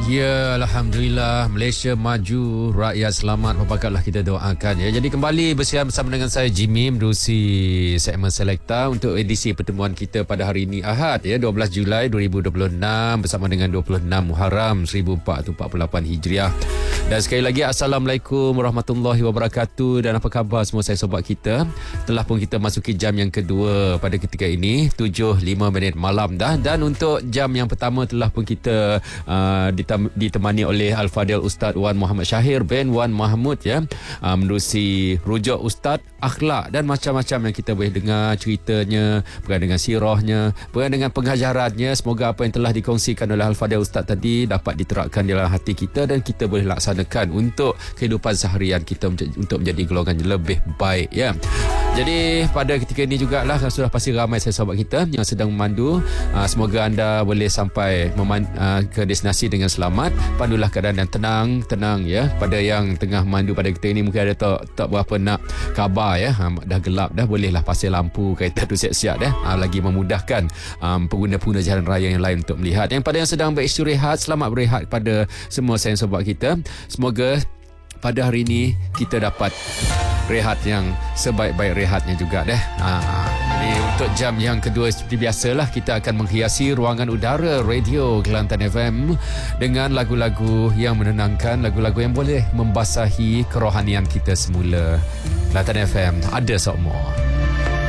Ya, Alhamdulillah, Malaysia maju, rakyat selamat, apa-apakah kita doakan ya. Jadi kembali bersama dengan saya Jimmy menerusi segmen Selekta untuk edisi pertemuan kita pada hari ini Ahad ya, 12 Julai 2026 bersama dengan 26 Muharram 1448 Hijriah. Dan sekali lagi Assalamualaikum warahmatullahi wabarakatuh. Dan apa khabar semua saya sobat kita? Telah pun kita masuki jam yang kedua pada ketika ini 7.05 malam dah. Dan untuk jam yang pertama telah pun kita ditemani oleh Al-Fadil Ustaz Wan Muhammad Syahir bin Wan Mahmud ya, menerusi rujuk Ustaz, akhlak dan macam-macam yang kita boleh dengar ceritanya, berkaitan dengan sirahnya, berkaitan dengan pengajarannya. Semoga apa yang telah dikongsikan oleh Al-Fadil Ustaz tadi dapat diterapkan dalam hati kita dan kita boleh laksanakan untuk kehidupan seharian kita untuk menjadi golongan yang lebih baik ya. Jadi pada ketika ini jugalah sudah pasti ramai saya sahabat kita yang sedang memandu. Semoga anda boleh sampai ke destinasi dengan selamat. Pandulah keadaan yang tenang ya. Pada yang tengah memandu pada ketika ini mungkin ada tak berapa nak khabar ya. Dah gelap dah, bolehlah pasal lampu kereta tu siap-siap dah. Lagi memudahkan pengguna-pengguna jalan raya yang lain untuk melihat. Yang pada yang sedang beristirahat, selamat berehat pada semua sayang sahabat kita. Semoga pada hari ini kita dapat rehat yang sebaik-baik rehatnya juga dah. Jadi untuk jam yang kedua seperti biasalah kita akan menghiasi ruangan udara Radio Kelantan FM dengan lagu-lagu yang menenangkan, lagu-lagu yang boleh membasahi kerohanian kita semula. Kelantan FM ada semua.